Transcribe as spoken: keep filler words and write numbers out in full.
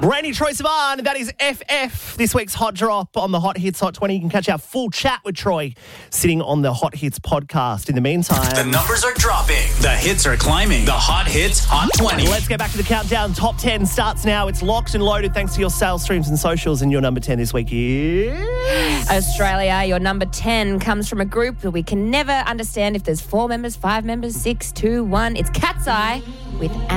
Brand new Troye Sivan, that is F F. This week's Hot Drop on the Hot Hits Hot twenty. You can catch our full chat with Troye sitting on the Hot Hits podcast. In the meantime, the numbers are dropping. The hits are climbing. The Hot Hits Hot twenty. Let's get back to the countdown. Top ten starts now. It's locked and loaded thanks to your sales streams and socials. And your number ten this week is... Australia. Your number ten comes from a group that we can never understand if there's four members, five members, six, two, one. It's Cat's Eye with